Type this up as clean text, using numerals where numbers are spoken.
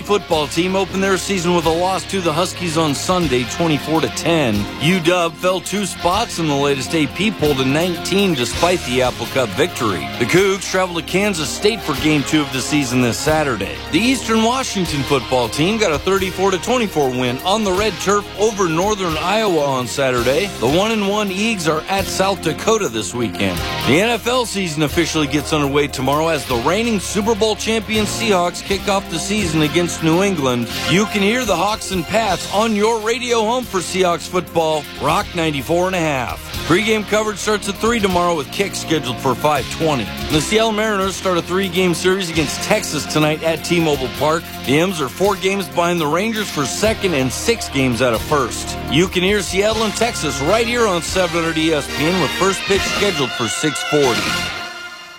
football team opened their season with a loss to the Huskies on Sunday, 24-10. UW fell 2 spots in the latest AP poll to 19 despite the Apple Cup victory. The Cougs traveled to Kansas State for Game 2 of the season this Saturday. The Eastern Washington football team got a 34-24 win on the red turf over Northern Iowa on Saturday. The 1-1 Eags are at South Dakota this weekend. The NFL season officially gets underway tomorrow as the reigning Super Bowl champion Seahawks kick off the season against New England. You can hear the Hawks and Pats on your radio home for Seahawks football, Rock 94.5. Pre-game coverage starts at 3 tomorrow with kicks scheduled for 5:20. The Seattle Mariners start a 3-game series against Texas tonight at T-Mobile Park. The M's are 4 games behind the Rangers for second and 6 games out of first. You can hear Seattle and Texas right here on 700 ESPN with first pitch scheduled for 6:40.